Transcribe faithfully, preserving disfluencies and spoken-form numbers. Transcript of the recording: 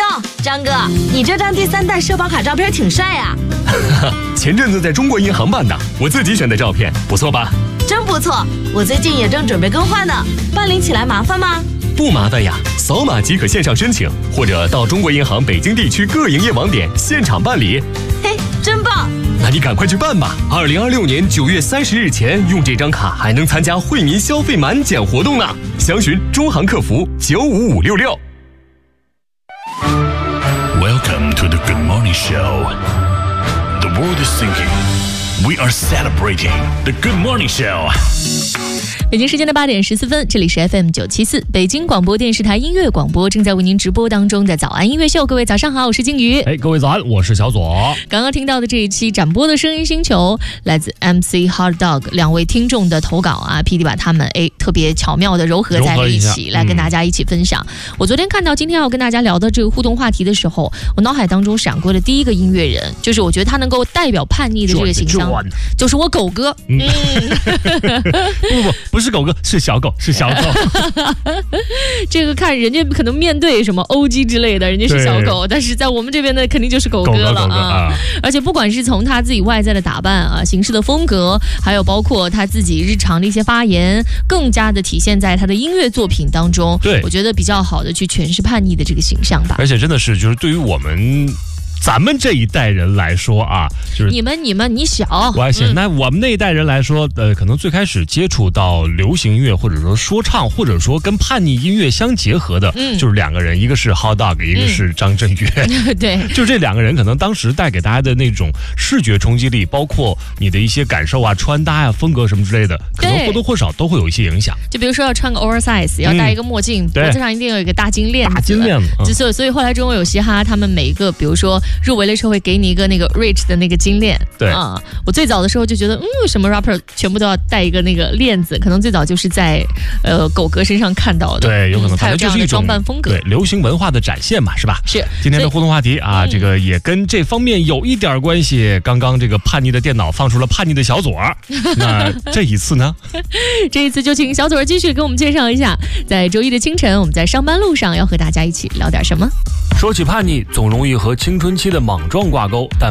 张哥，你这张第三代社保卡照片挺帅呀、 啊！前阵子在中国银行办的，我自己选的照片，不错吧？ 真不错，我最近也正准备更换呢。办理起来麻烦吗？ 不麻烦呀，扫码即可线上申请，或者到中国银行北京地区各营业网点现场办理。 嘿，真棒！ 那你赶快去办吧！二零二六年九月三十日前用这张卡还能参加惠民消费满减活动呢。详询中行客服九五五六六。 Welcome to the Good Morning Show. The world is thinking. We are celebrating the Good Morning Show. 北京时间的八点十四分，这里是 F M 九七四北京广播电视台音乐广播，正在为您直播当中的早安音乐秀。各位早上好，我是金鱼。 哎，各位早安，我是小左。 刚刚听到的这一期展播的声音星球，来自 M C Hot Dog 两位听众的投稿啊 ，P D 把他们哎特别巧妙的糅合在了一起，一来跟大家一起分享、嗯。我昨天看到今天要跟大家聊的这个互动话题的时候，我脑海当中闪过的第一个音乐人，就是我觉得他能够代表叛逆的这个形象，就是我狗哥。嗯， 不不不是狗哥，是小狗，是小狗。 这个看人家可能面对什么 O G 之类的，人家是小狗，但是在我们这边呢，肯定就是狗哥了狗哥狗哥啊！ 啊而且不管是从他自己外在的打扮啊、行事的风格，还有包括他自己日常的一些发言，更加的体现在他的音乐作品当中。 对， 我觉得比较好的去诠释叛逆的这个形象吧。 而且真的是，就是对于我们。咱们这一代人来说啊，就是你们你们你小， 我还行、 嗯。 那我们那一代人来说，呃，可能最开始接触到流行音乐，或者说说唱，或者说跟叛逆音乐相结合的，嗯、就是两个人，一个是 Hot Dog， 一个是张震岳。 嗯、对， 就这两个人，可能当时带给大家的那种视觉冲击力，包括你的一些感受啊、穿搭啊、风格什么之类的，可能或多或少都会有一些影响。 就比如说要穿个 oversize， 要戴一个墨镜，嗯、脖子上一定有一个大金链子。 大金链子。 嗯、所以，所以后来中国有嘻哈，他们每一个，比如说入围了之后会给你一个那个 rich 的那个金链。 对啊，我最早的时候就觉得，嗯，为什么 rapper 全部都要带一个那个链子？可能最早就是在呃狗哥身上看到的。 对，有可能他有这样的装扮风格， 对流行文化的展现嘛，是吧？ 是。 今天的互动话题啊，这个也跟这方面有一点关系。刚刚这个叛逆的电脑放出了叛逆的小左，那这一次呢？ 这一次就请小左继续给我们介绍一下，在周一的清晨，我们在上班路上要和大家一起聊点什么。 说起叛逆，总容易和青春期的莽撞挂钩，但